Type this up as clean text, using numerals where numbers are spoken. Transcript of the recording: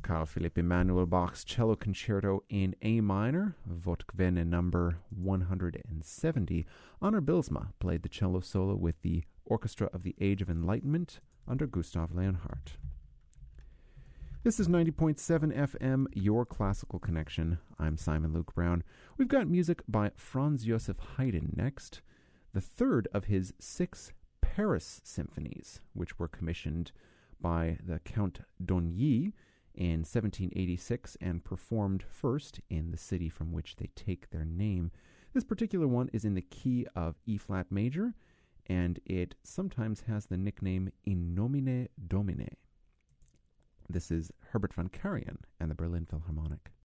Carl Philipp Emanuel Bach's Cello Concerto in A minor, Votkvene number 170. Honor Bilsma played the cello solo with the Orchestra of the Age of Enlightenment under Gustav Leonhardt. This is 90.7 FM, your classical connection. I'm Simon Luke Brown. We've got music by Franz Joseph Haydn next, the third of his 6 Paris symphonies, which were commissioned by the Count d'Ogny in 1786 and performed first in the city from which they take their name. This particular one is in the key of E-flat major, and it sometimes has the nickname In Nomine Domine. This is Herbert von Karajan and the Berlin Philharmonic.